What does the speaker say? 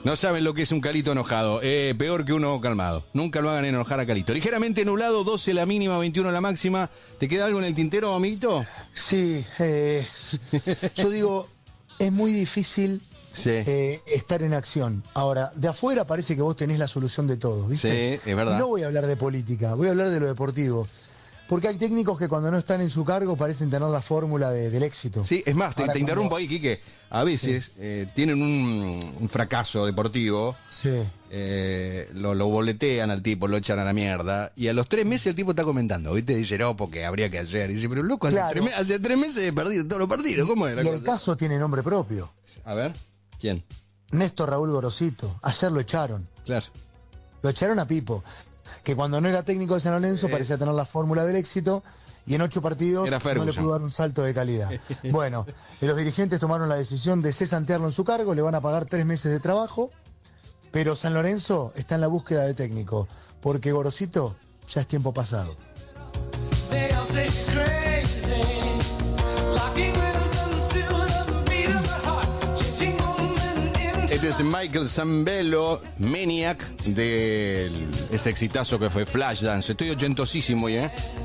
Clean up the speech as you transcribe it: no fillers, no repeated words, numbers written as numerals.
No saben lo que es un Calito enojado. Peor que uno calmado. Nunca lo hagan enojar a Calito. Ligeramente nublado, 12 la mínima, 21 la máxima. ¿Te queda algo en el tintero, amiguito? Sí, yo digo, es muy difícil estar en acción. Ahora, de afuera parece que vos tenés la solución de todo, ¿viste? Sí, es verdad. Y no voy a hablar de política, voy a hablar de lo deportivo. Porque hay técnicos que cuando no están en su cargo parecen tener la fórmula del éxito. Sí, es más, te interrumpo ahí, Quique. A veces tienen un fracaso deportivo, lo boletean al tipo, lo echan a la mierda, y a los 3 meses el tipo está comentando, ¿viste? Dice, no, porque habría que hacer. Y dice, pero loco, hace 3 meses he perdido todos los partidos, ¿cómo es la cosa? El caso tiene nombre propio. A ver, ¿quién? Néstor Raúl Gorosito. Ayer lo echaron. Claro. Lo echaron a Pipo, que cuando no era técnico de San Lorenzo parecía tener la fórmula del éxito y en 8 partidos no le pudo dar un salto de calidad. Bueno, los dirigentes tomaron la decisión de cesantearlo en su cargo, le van a pagar 3 meses de trabajo, pero San Lorenzo está en la búsqueda de técnico, porque Gorosito ya es tiempo pasado. Este es Michael Zambello, Maniac, de ese exitazo que fue Flashdance. Estoy ochentosísimo, ¿eh?